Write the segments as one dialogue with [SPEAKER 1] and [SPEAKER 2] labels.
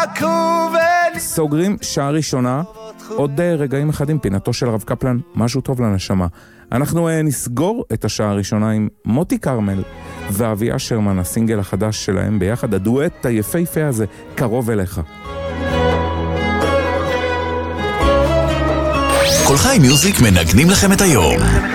[SPEAKER 1] סוגרים שעה ראשונה, עוד רגעים אחדים, פינתו של הרב קפלן, משהו טוב לנשמה. אנחנו נסגור את השעה הראשונה עם מוטי קרמל ואבי אשרמן, הסינגל החדש שלהם ביחד, הדואט היפהפה הזה, קרוב אליך.
[SPEAKER 2] כל חי מיוזיק מנגנים לכם את היום.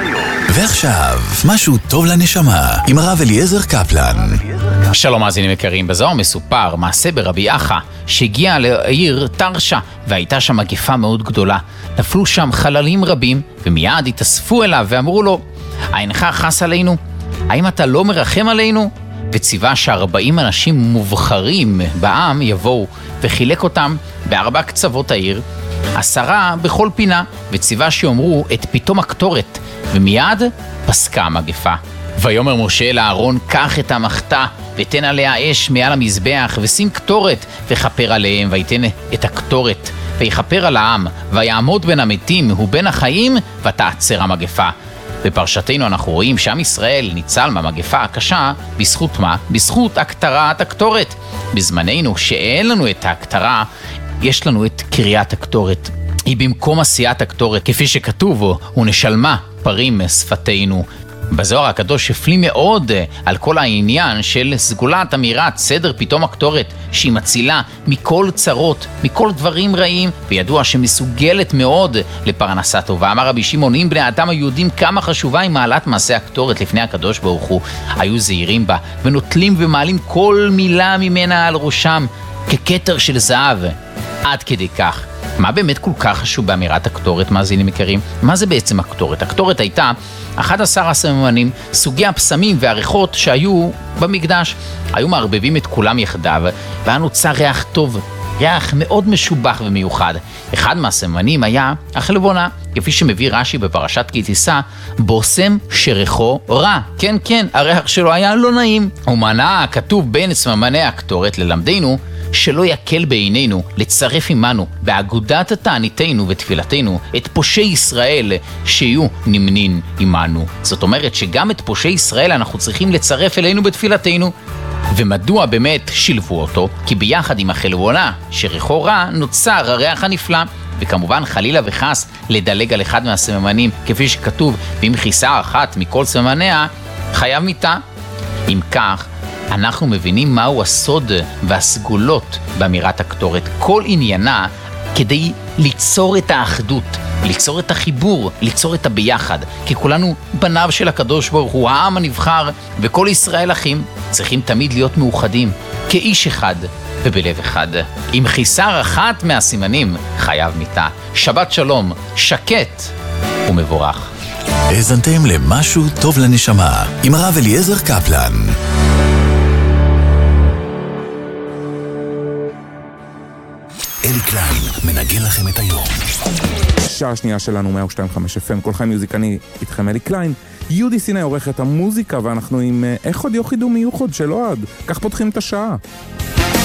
[SPEAKER 2] ועכשיו, משהו טוב לנשמה, עם הרב אליעזר קפלן.
[SPEAKER 3] שלום מאזינים יקרים, בזוהר מסופר מעשה ברבי אחא שהגיע לעיר תרשה והייתה שם מגפה מאוד גדולה. נפלו שם חללים רבים ומיד התאספו אליו ואמרו לו, אינך חס עלינו? האם אתה לא מרחם עלינו? וציווה ש40 אנשים מובחרים בעם יבואו וחילק אותם ב4 קצוות העיר, 10 בכל פינה, וציווה שיאמרו את פתאום הקטורת, ומיד פסקה המגפה. ויאמר משה אל אהרון, קח את המחתה ותן עליה אש מעל המזבח ושים קטורת וכפר עליהם, ויתן את הקטורת ויכפר על העם, ויעמוד בין המתים ובין החיים ותעצר המגפה. בפרשתנו אנחנו רואים שעם ישראל ניצל מהמגפה הקשה בזכות מה? בזכות הקטרת הקטורת. בזמננו שאין לנו את ההקטרה, יש לנו את קריאת הקטורת. היא במקום עשיית הקטורת, כפי שכתוב, ונשלמה פרים שפתינו. בזוהר הקדוש הפליא מאוד על כל העניין של סגולת אמירת סדר פתאום הקטורת, שהיא מצילה מכל צרות, מכל דברים רעים, וידוע שמסוגלת מאוד לפרנסה טובה. אמר רבי שמעון, אם בני האדם היהודים כמה חשובה היא מעלת מעשה הקטורת לפני הקדוש ברוך הוא, היו זהירים בה ונוטלים ומעלים כל מילה ממנה על ראשם ככתר של זהב. עד כדי כך. מה באמת כל כך חשוב באמירת הקטורת, מאזינים יקרים? מה זה בעצם הקטורת? הקטורת הייתה 11 הסממנים, סוגי הפסמים והריחות שהיו במקדש. היו מערבבים את כולם יחדיו, והיה נוצר ריח טוב, ריח מאוד משובח ומיוחד. אחד מהסממנים היה החלבונה, כפי שמביא רש"י בפרשת כי תישא, בושם שריחו רע. כן, כן, הריח שלו היה לא נעים. ומנה כתוב בין סממני הקטורת ללמדנו, שלא יקל בעינינו לצרף עמנו באגודת תעניתנו ותפילתנו את פושעי ישראל שיהיו נמנין עמנו. זאת אומרת שגם את פושעי ישראל אנחנו צריכים לצרף אלינו בתפילתנו. ומדוע באמת שילבו אותו? כי ביחד עם החלבונה שריחו רע נוצר הריח הנפלא. וכמובן חלילה וחס לדלג על אחד מהסממנים, כפי שכתוב, ואם חיסה אחת מכל סממניה חייב מיתה. אם כך, אנחנו מבינים מהו הסוד והסגולות באמירת הקטורת. כל עניינה כדי ליצור את האחדות, ליצור את החיבור, ליצור את הביחד. כי כולנו בניו של הקדוש ברוך הוא, העם הנבחר, וכל ישראל אחים צריכים תמיד להיות מאוחדים, כאיש אחד ובלב אחד. אם חיסר אחת מהסימנים, חייב מיתה. שבת שלום, שקט ומבורך.
[SPEAKER 2] האזנתם למשהו טוב לנשמה, עם הרב אליעזר קפלן. אלי קליין מנגן לכם את היום.
[SPEAKER 1] שעה שנייה שלנו 102.5 FM, כל חי מיוזיק, אני איתכם אלי קליין. יהודי סיני עורך את המוזיקה, ואנחנו עם איך עוד יוחידו מיוחד של אוהד. כך פותחים את השעה.